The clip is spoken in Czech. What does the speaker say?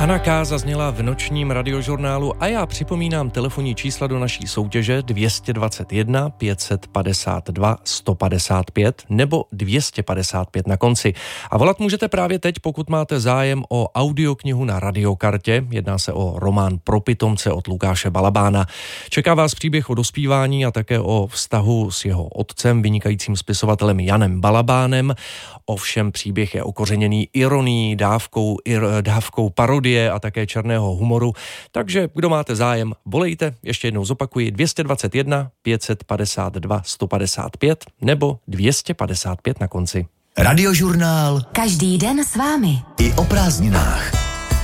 Hana K. zazněla v nočním radiožurnálu a já připomínám telefonní čísla do naší soutěže 221 552 155 nebo 255 na konci. A volat můžete právě teď, pokud máte zájem o audioknihu na radiokartě. Jedná se o román Pro pitomce od Lukáše Balabána. Čeká vás příběh o dospívání a také o vztahu s jeho otcem, vynikajícím spisovatelem Janem Balabánem. Ovšem příběh je okořeněný ironií, dávkou parodie a také černého humoru. Takže kdo máte zájem, volejte, ještě jednou zopakuji, 221 552 155 nebo 255 na konci. Radiožurnál. Každý den s vámi. I o prázdninách.